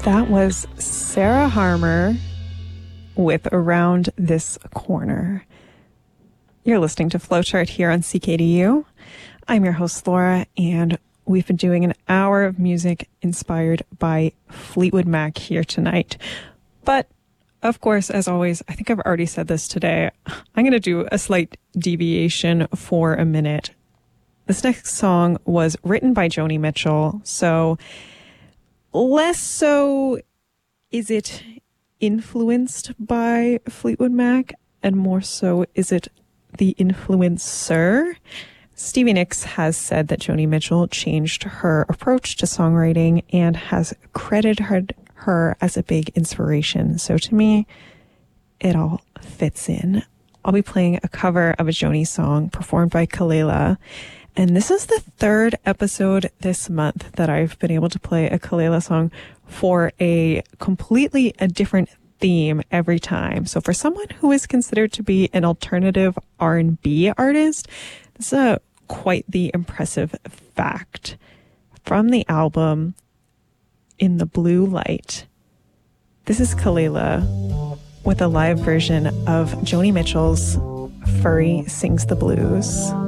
That was Sarah Harmer with Around This Corner. You're listening to Flowchart here on CKDU. I'm your host, Laura, and we've been doing an hour of music inspired by Fleetwood Mac here tonight. But, of course, as always, I think I've already said this today, I'm going to do a slight deviation for a minute. This next song was written by Joni Mitchell, so less so is it influenced by Fleetwood Mac, and more so is it the influencer. Stevie Nicks has said that Joni Mitchell changed her approach to songwriting and has credited her as a big inspiration. So to me, it all fits in. I'll be playing a cover of a Joni song performed by Kelela. And this is the third episode this month that I've been able to play a Kelela song for a completely different theme every time. So for someone who is considered to be an alternative R&B artist, this is quite the impressive fact. From the album In the Blue Light, this is Kelela with a live version of Joni Mitchell's Furry Sings the Blues.